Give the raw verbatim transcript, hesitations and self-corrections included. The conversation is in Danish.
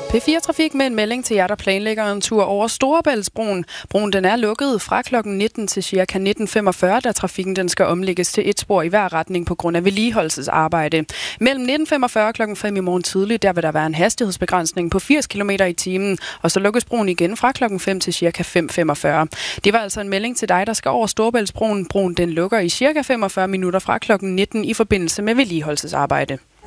P fire Trafik med en melding til jer, der planlægger en tur over Storebæltsbroen. Broen den er lukket fra klokken nitten til cirka nitten femogfyrre, da trafikken den skal omlægges til et spor i hver retning på grund af vedligeholdelsesarbejde. Mellem nitten femogfyrre og klokken fem i morgen tidlig, der vil der være en hastighedsbegrænsning på firs kilometer i timen, og så lukkes broen igen fra klokken fem til cirka fem femogfyrre. Det var altså en melding til dig, der skal over Storebæltsbroen. Broen den lukker i cirka femogfyrre minutter fra klokken nitten i forbindelse med vedligeholdelsesarbejde.